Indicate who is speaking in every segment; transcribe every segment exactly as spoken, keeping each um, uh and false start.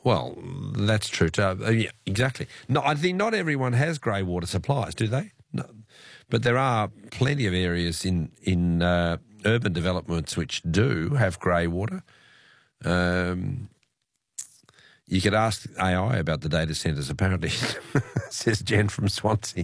Speaker 1: Well, that's true too. Uh, yeah, exactly. No, I think not everyone has grey water supplies, do they? No. But there are plenty of areas in, in uh, urban developments which do have grey water. Um, you could ask A I about the data centres, apparently, says Jen from Swansea.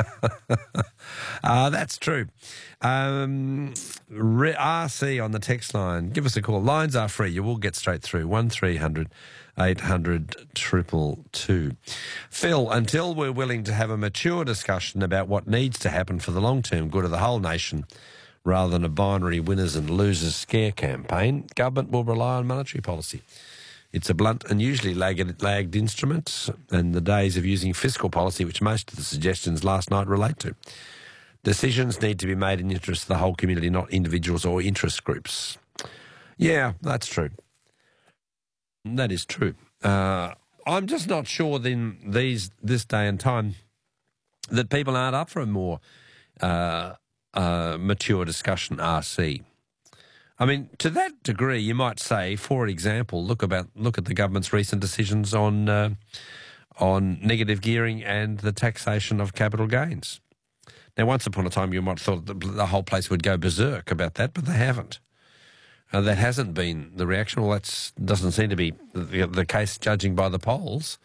Speaker 1: uh, that's true. Um, R C on the text line. Give us a call. Lines are free. You will get straight through. one three hundred eight hundred two two two. Phil, until we're willing to have a mature discussion about what needs to happen for the long-term good of the whole nation, rather than a binary winners and losers scare campaign, government will rely on monetary policy. It's a blunt and usually lagged, lagged instrument, and the days of using fiscal policy, which most of the suggestions last night relate to. Decisions need to be made in the interest of the whole community, not individuals or interest groups. Yeah, that's true. That is true. Uh, I'm just not sure in these this day and time that people aren't up for a more uh, uh, mature discussion, R C. I mean, to that degree, you might say, for example, look about look at the government's recent decisions on uh, on negative gearing and the taxation of capital gains. Now, once upon a time, you might have thought the, the whole place would go berserk about that, but they haven't. Uh, that hasn't been the reaction. Well, that doesn't seem to be the, the case, judging by the polls.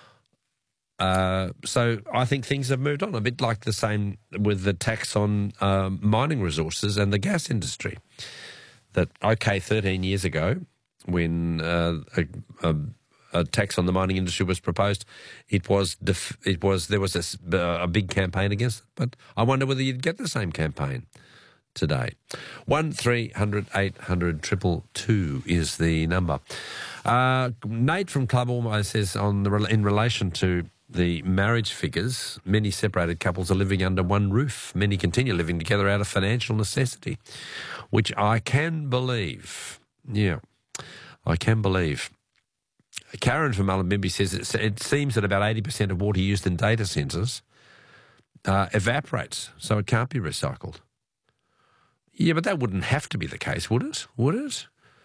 Speaker 1: Uh, so I think things have moved on, a bit like the same with the tax on um, mining resources and the gas industry. That, okay, thirteen years ago, when uh, a, a, a tax on the mining industry was proposed, it was def- it was there was a, a big campaign against it. But I wonder whether you'd get the same campaign today. One three hundred eight hundred triple two is the number. Uh, Nate from Club Almost says on the in relation to the marriage figures, many separated couples are living under one roof. Many continue living together out of financial necessity, which I can believe. Yeah, I can believe. Karen from Mullumbimby says it, it seems that about eighty percent of water used in data centres uh, evaporates, so it can't be recycled. Yeah, but that wouldn't have to be the case, would it? Would it?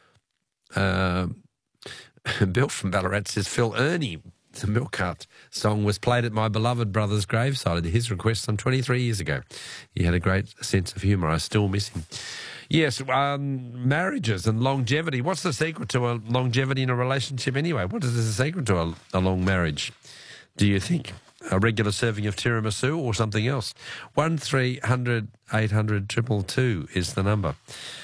Speaker 1: Uh, Bill from Ballarat says, Phil, Ernie, the Milk Cart song was played at my beloved brother's graveside at his request some twenty-three years ago. He had a great sense of humour. I still miss him. Yes, um, marriages and longevity. What's the secret to a longevity in a relationship anyway? What is the secret to a, a long marriage, do you think? A regular serving of tiramisu or something else? one three hundred eight hundred two two two is the number.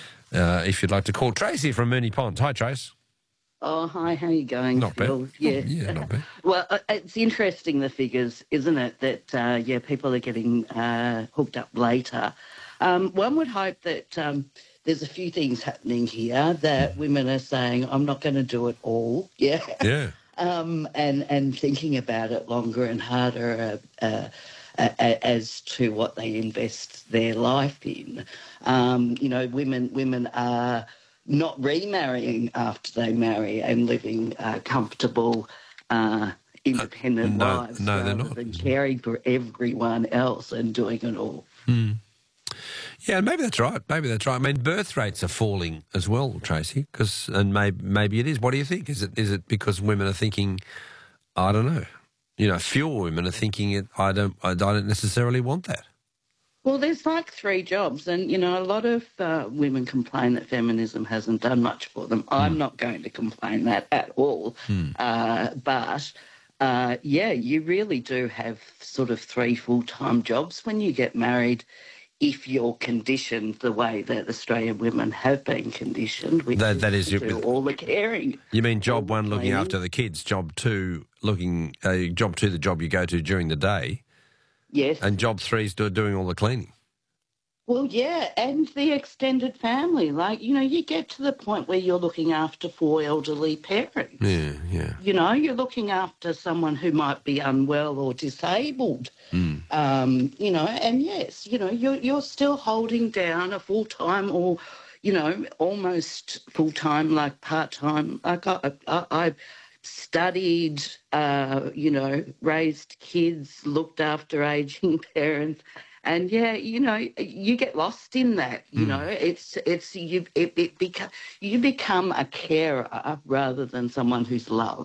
Speaker 1: Uh, if you'd like to call. Tracy from Moonee Ponds. Hi, Trace.
Speaker 2: Oh, hi, how are you going,
Speaker 1: not
Speaker 2: Phil?
Speaker 1: Bad.
Speaker 2: Yeah.
Speaker 1: yeah, not bad.
Speaker 2: Well, it's interesting, the figures, isn't it, that, uh, yeah, people are getting uh, hooked up later. Um, one would hope that um, there's a few things happening here, that women are saying, I'm not going to do it all, yeah?
Speaker 1: Yeah.
Speaker 2: um, and, and thinking about it longer and harder uh, uh, uh, as to what they invest their life in. Um, you know, women women are not remarrying after they marry and living uh, comfortable, uh, independent
Speaker 1: uh, no,
Speaker 2: lives
Speaker 1: no,
Speaker 2: rather than caring for everyone else and doing it all.
Speaker 1: Hmm. Yeah, maybe that's right. Maybe that's right. I mean, birth rates are falling as well, Tracy, because and maybe maybe it is. What do you think? Is it is it because women are thinking, I don't know, you know, fewer women are thinking it. I don't I don't necessarily want that.
Speaker 2: Well, there's like three jobs, and, you know, a lot of uh, women complain that feminism hasn't done much for them. Mm. I'm not going to complain that at all. Mm. Uh, but, uh, yeah, you really do have sort of three full-time jobs when you get married, if you're conditioned the way that Australian women have been conditioned, which
Speaker 1: that, that is,
Speaker 2: is to
Speaker 1: your,
Speaker 2: do all the caring.
Speaker 1: You mean job one, looking
Speaker 2: cleaning.
Speaker 1: after the kids, job two, looking uh, job two, the job you go to during the day.
Speaker 2: Yes.
Speaker 1: And job three is do, doing all the cleaning.
Speaker 2: Well, yeah, and the extended family. Like, you know, you get to the point where you're looking after four elderly parents.
Speaker 1: Yeah, yeah.
Speaker 2: You know, you're looking after someone who might be unwell or disabled.
Speaker 1: Mm.
Speaker 2: Um, you know, and yes, you know, you're, you're still holding down a full-time or, you know, almost full-time, like part-time. Like I, I, I studied, uh, you know, raised kids, looked after ageing parents. And, yeah, you know, you get lost in that, you mm. know. It's, it's, you, it, it beca- you become a carer rather than someone who's loved.